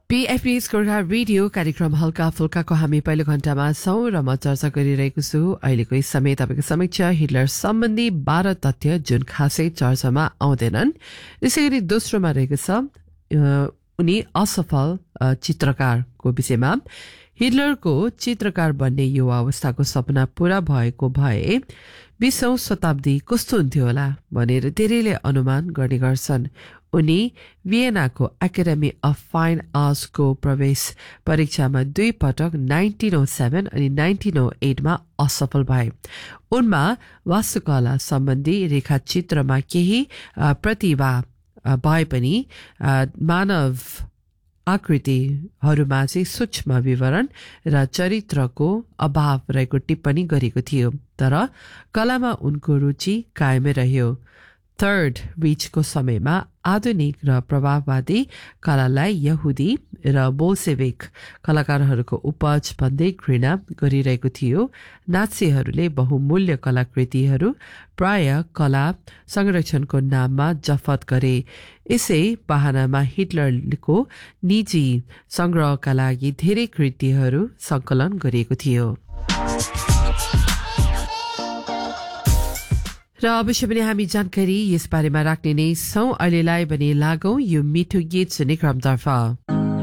PFP's Gorkha radio कार्यक्रम हल्का फुल्काको हामी पहिलो घण्टामा छौं र म चर्चा गरिरहेको छु अहिलेको यस समय तपाईको समक्ष हिटलर सम्बन्धी 12 तथ्य जुन खासै चर्चामा आउँदैनन्। त्यसैगरी दोस्रोमा रहेको छ उनी असफल चित्रकारको विषयमा। हिटलरको चित्रकार बन्ने युवा अवस्थाको सपना पूरा भएको भए 20औं शताब्दी कस्तो हुन्थ्यो होला भनेर धेरैले अनुमान गर्ने गर्छन्। उनी भियनाको एकाडेमी अफ फाइन आर्ट्सको प्रवेश परीक्षामा 2 पटक 1907 अनि 1908 मा असफल भए। उनमा वास्तुकला सम्बन्धी रेखाचित्रमा केही प्रतिभा भए पनि मानव आकृतिहरूमा चाहिँ सूक्ष्म विवरण र चरित्रको अभाव रहेको टिप्पणी गरेको थियो, तर कलामा उनको रुचि कायमै रह्यो। थर्ड रिचको समयमा आधुनिक र प्रभाववादी कलालाई यहुदी र बोल्सेविक कलाकारहरूको उपज भन्दै घृणा गरिरहेको थियो। नात्सीहरूले बहुमूल्य कलाकृतिहरू प्राय कला संरक्षणको नाममा जफत गरे। यसै बहानामा हिटलरको निजी संग्रहका लागि धेरै कृतिहरू संकलन गरिएको थियो। र अवश्य पनि हामी जानकारी यस बारेमा राख्ने नै छौं। अहिलेलाई भने लागौं यो मिठो गीत सुन्ने क्रमतर्फ।